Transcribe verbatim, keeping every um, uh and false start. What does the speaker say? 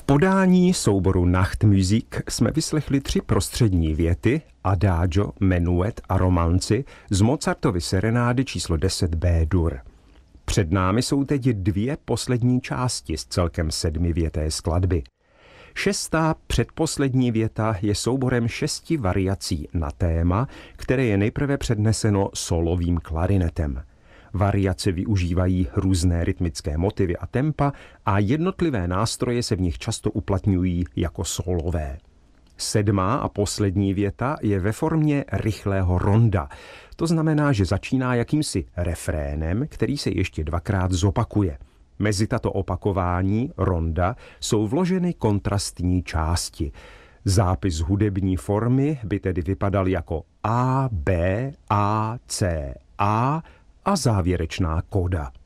V podání souboru Nachtmusik jsme vyslechli tři prostřední věty, adagio, menuet a romanci z Mozartovy serenády číslo deset B-dur. Před námi jsou teď dvě poslední části z celkem sedmivěté skladby. Šestá předposlední věta je souborem šesti variací na téma, které je nejprve předneseno solovým klarinetem. Variace využívají různé rytmické motivy a tempa a jednotlivé nástroje se v nich často uplatňují jako solové. Sedmá a poslední věta je ve formě rychlého ronda. To znamená, že začíná jakýmsi refrénem, který se ještě dvakrát zopakuje. Mezi tato opakování, ronda, jsou vloženy kontrastní části. Zápis hudební formy by tedy vypadal jako A, B, A, C, A a závěrečná koda.